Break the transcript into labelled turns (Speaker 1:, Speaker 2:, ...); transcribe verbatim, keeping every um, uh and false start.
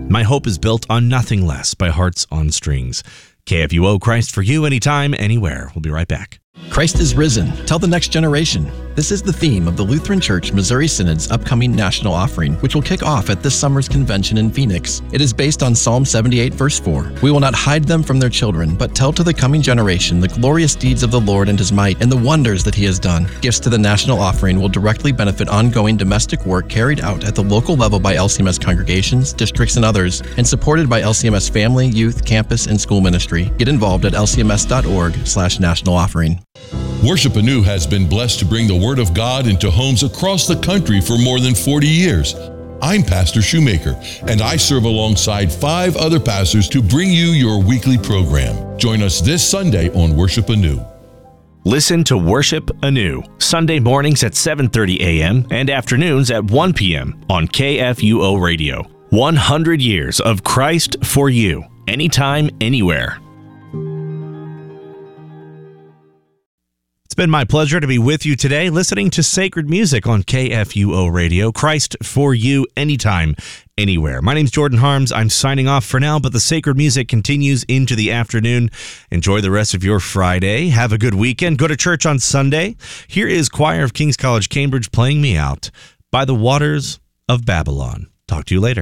Speaker 1: My Hope is Built on Nothing Less by Hearts on Strings. K F U O, Christ for you, anytime, anywhere. We'll be right back.
Speaker 2: Christ is risen. Tell the next generation. This is the theme of the Lutheran Church Missouri Synod's upcoming national offering, which will kick off at this summer's convention in Phoenix. It is based on Psalm seventy-eight, verse four. We will not hide them from their children, but tell to the coming generation the glorious deeds of the Lord and his might and the wonders that he has done. Gifts to the national offering will directly benefit ongoing domestic work carried out at the local level by L C M S congregations, districts, and others, and supported by L C M S family, youth, campus, and school ministry. Get involved at lcms.org slash national offering.
Speaker 3: Worship Anew has been blessed to bring the Word of God into homes across the country for more than forty years. I'm Pastor Shoemaker, and I serve alongside five other pastors to bring you your weekly program. Join us this Sunday on Worship Anew.
Speaker 1: Listen to Worship Anew, Sunday mornings at seven thirty a.m. and afternoons at one p.m. on K F U O Radio. one hundred years of Christ for you, anytime, anywhere. It's been my pleasure to be with you today, listening to sacred music on K F U O Radio. Christ for you, anytime, anywhere. My name's Jordan Harms. I'm signing off for now, but the sacred music continues into the afternoon. Enjoy the rest of your Friday. Have a good weekend. Go to church on Sunday. Here is Choir of King's College, Cambridge, playing Me Out by the Waters of Babylon. Talk to you later.